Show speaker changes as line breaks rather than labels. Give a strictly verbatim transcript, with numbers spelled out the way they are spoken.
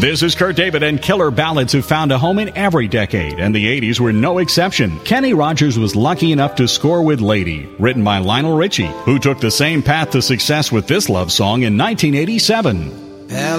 This is Kurt David, and killer ballads have found a home in every decade, and the eighties were no exception. Kenny Rogers was lucky enough to score with Lady, written by Lionel Richie, who took the same path to success with this love song in nineteen eighty-seven.